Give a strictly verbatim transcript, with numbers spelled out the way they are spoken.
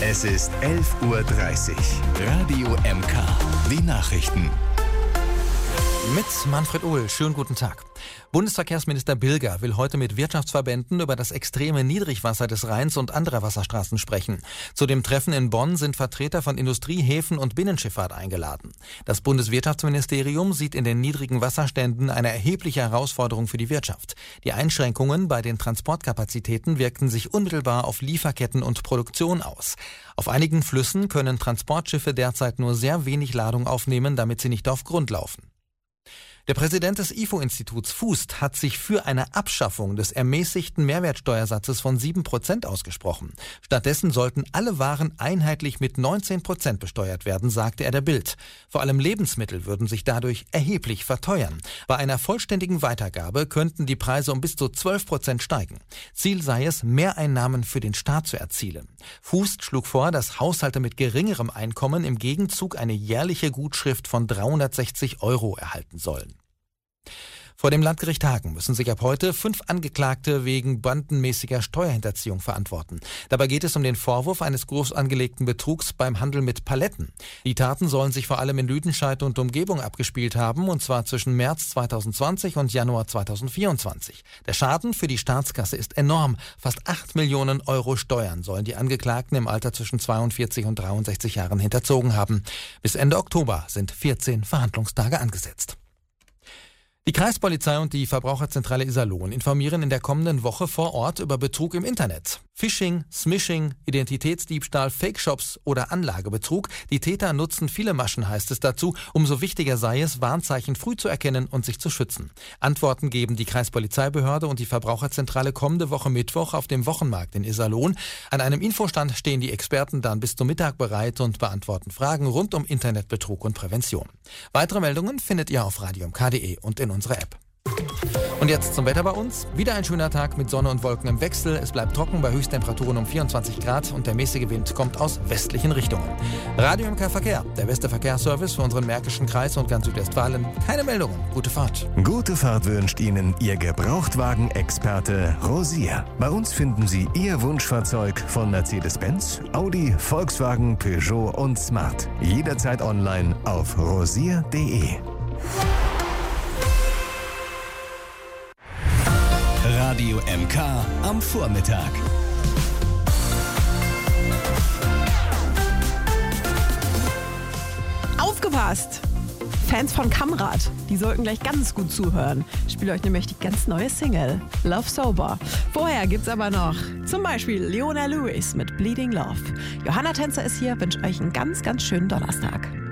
Es ist elf Uhr dreißig. Radio M K. Die Nachrichten. Mit Manfred Uhl. Schönen guten Tag. Bundesverkehrsminister Bilger will heute mit Wirtschaftsverbänden über das extreme Niedrigwasser des Rheins und anderer Wasserstraßen sprechen. Zu dem Treffen in Bonn sind Vertreter von Industrie, Häfen und Binnenschifffahrt eingeladen. Das Bundeswirtschaftsministerium sieht in den niedrigen Wasserständen eine erhebliche Herausforderung für die Wirtschaft. Die Einschränkungen bei den Transportkapazitäten wirkten sich unmittelbar auf Lieferketten und Produktion aus. Auf einigen Flüssen können Transportschiffe derzeit nur sehr wenig Ladung aufnehmen, damit sie nicht auf Grund laufen. Der Präsident des I F O-Instituts Fußt hat sich für eine Abschaffung des ermäßigten Mehrwertsteuersatzes von sieben Prozent ausgesprochen. Stattdessen sollten alle Waren einheitlich mit neunzehn Prozent besteuert werden, sagte er der Bild. Vor allem Lebensmittel würden sich dadurch erheblich verteuern. Bei einer vollständigen Weitergabe könnten die Preise um bis zu zwölf Prozent steigen. Ziel sei es, Mehreinnahmen für den Staat zu erzielen. Fußt schlug vor, dass Haushalte mit geringerem Einkommen im Gegenzug eine jährliche Gutschrift von dreihundertsechzig Euro erhalten sollen. Vor dem Landgericht Hagen müssen sich ab heute fünf Angeklagte wegen bandenmäßiger Steuerhinterziehung verantworten. Dabei geht es um den Vorwurf eines groß angelegten Betrugs beim Handel mit Paletten. Die Taten sollen sich vor allem in Lüdenscheid und Umgebung abgespielt haben, und zwar zwischen März zweitausendzwanzig und Januar zweitausendvierundzwanzig. Der Schaden für die Staatskasse ist enorm. Fast acht Millionen Euro Steuern sollen die Angeklagten im Alter zwischen zweiundvierzig und dreiundsechzig Jahren hinterzogen haben. Bis Ende Oktober sind vierzehn Verhandlungstage angesetzt. Die Kreispolizei und die Verbraucherzentrale Iserlohn informieren in der kommenden Woche vor Ort über Betrug im Internet. Phishing, Smishing, Identitätsdiebstahl, Fake-Shops oder Anlagebetrug. Die Täter nutzen viele Maschen, heißt es dazu. Umso wichtiger sei es, Warnzeichen früh zu erkennen und sich zu schützen. Antworten geben die Kreispolizeibehörde und die Verbraucherzentrale kommende Woche Mittwoch auf dem Wochenmarkt in Iserlohn. An einem Infostand stehen die Experten dann bis zum Mittag bereit und beantworten Fragen rund um Internetbetrug und Prävention. Weitere Meldungen findet ihr auf radio m k punkt d e und in unserer App. Und jetzt zum Wetter bei uns. Wieder ein schöner Tag mit Sonne und Wolken im Wechsel. Es bleibt trocken bei Höchsttemperaturen um vierundzwanzig Grad und der mäßige Wind kommt aus westlichen Richtungen. Radio M K Verkehr, der beste Verkehrsservice für unseren Märkischen Kreis und ganz Südwestfalen. Keine Meldungen. Gute Fahrt. Gute Fahrt wünscht Ihnen Ihr Gebrauchtwagen-Experte Rosier. Bei uns finden Sie Ihr Wunschfahrzeug von Mercedes-Benz, Audi, Volkswagen, Peugeot und Smart. Jederzeit online auf rosier punkt d e. Radio M K am Vormittag. Aufgepasst! Fans von Kamrad, die sollten gleich ganz gut zuhören. Ich spiele euch nämlich die ganz neue Single, Love Sober. Vorher gibt's aber noch zum Beispiel Leona Lewis mit Bleeding Love. Johanna Tänzer ist hier, wünsche euch einen ganz, ganz schönen Donnerstag.